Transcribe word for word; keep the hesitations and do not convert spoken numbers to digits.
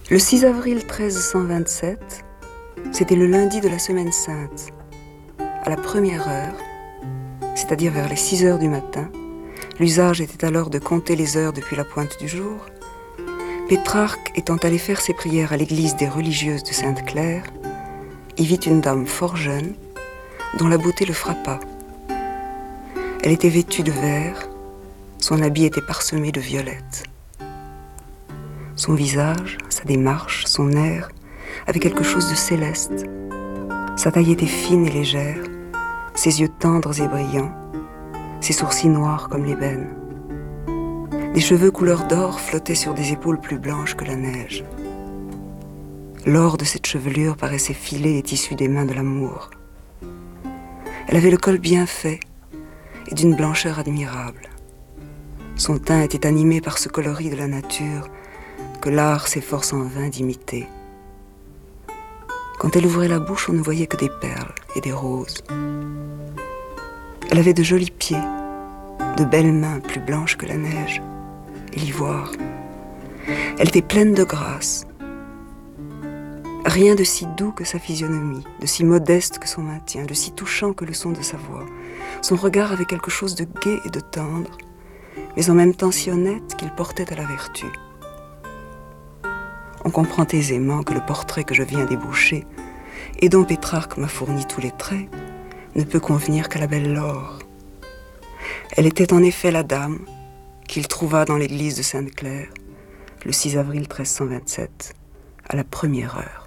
Le six avril treize cent vingt-sept, c'était le lundi de la Semaine Sainte. À la première heure, c'est-à-dire vers les six heures du matin, l'usage était alors de compter les heures depuis la pointe du jour, Pétrarque étant allé faire ses prières à l'église des religieuses de Sainte-Claire, y vit une dame fort jeune, dont la beauté le frappa. Elle était vêtue de vert, son habit était parsemé de violettes. Son visage, sa démarche, son air, avait quelque chose de céleste. Sa taille était fine et légère, ses yeux tendres et brillants, ses sourcils noirs comme l'ébène. Des cheveux couleur d'or flottaient sur des épaules plus blanches que la neige. L'or de cette chevelure paraissait filé et tissu des mains de l'amour. Elle avait le col bien fait et d'une blancheur admirable. Son teint était animé par ce coloris de la nature que l'art s'efforce en vain d'imiter. Quand elle ouvrait la bouche, on ne voyait que des perles et des roses. Elle avait de jolis pieds, de belles mains plus blanches que la neige et l'ivoire. Elle était pleine de grâce. Rien de si doux que sa physionomie, de si modeste que son maintien, de si touchant que le son de sa voix. Son regard avait quelque chose de gai et de tendre, mais en même temps si honnête qu'il portait à la vertu. On comprend aisément que le portrait que je viens d'ébaucher, et dont Pétrarque m'a fourni tous les traits, ne peut convenir qu'à la belle Laure. Elle était en effet la dame qu'il trouva dans l'église de Sainte-Claire, le six avril treize cent vingt-sept, à la première heure.